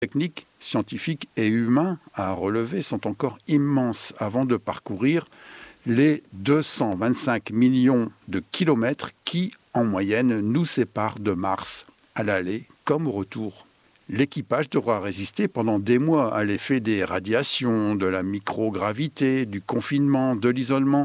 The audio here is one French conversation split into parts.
techniques, scientifiques et humains à relever sont encore immenses avant de parcourir les 225 millions de kilomètres qui, en moyenne, nous séparent de Mars, à l'aller comme au retour. L'équipage devra résister pendant des mois à l'effet des radiations, de la microgravité, du confinement, de l'isolement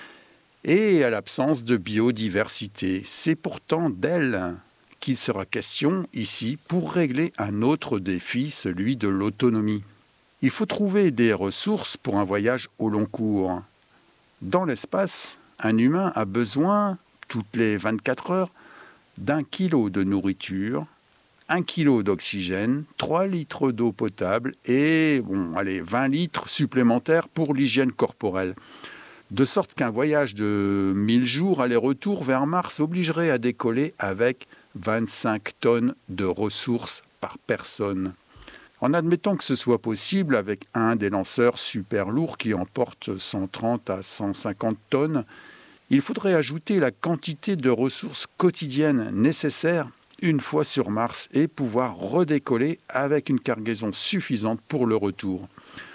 et à l'absence de biodiversité. C'est pourtant d'elle qu'il sera question ici pour régler un autre défi, celui de l'autonomie. Il faut trouver des ressources pour un voyage au long cours. Dans l'espace, un humain a besoin, toutes les 24 heures, d'1 kilo de nourriture, 1 kilo d'oxygène, 3 litres d'eau potable et 20 litres supplémentaires pour l'hygiène corporelle. De sorte qu'un voyage de 1000 jours aller-retour vers Mars obligerait à décoller avec 25 tonnes de ressources par personne. En admettant que ce soit possible avec un des lanceurs super lourds qui emporte 130 à 150 tonnes, il faudrait ajouter la quantité de ressources quotidiennes nécessaires une fois sur Mars et pouvoir redécoller avec une cargaison suffisante pour le retour.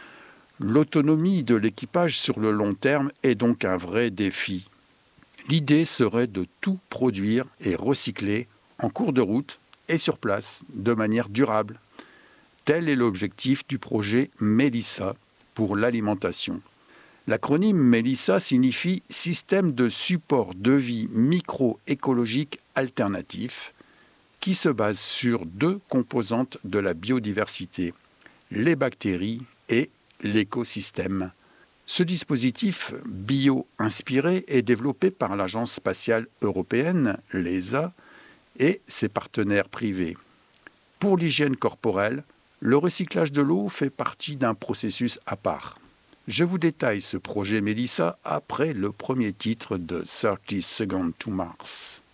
L'autonomie de l'équipage sur le long terme est donc un vrai défi. L'idée serait de tout produire et recycler en cours de route et sur place de manière durable. Tel est l'objectif du projet Melissa pour l'alimentation. L'acronyme Melissa signifie Système de support de vie microécologique alternatif qui se base sur 2 composantes de la biodiversité, les bactéries et l'écosystème. Ce dispositif bio-inspiré est développé par l'Agence spatiale européenne, l'ESA, et ses partenaires privés. Pour l'hygiène corporelle, le recyclage de l'eau fait partie d'un processus à part. Je vous détaille ce projet Melissa après le premier titre de 30 Seconds to Mars.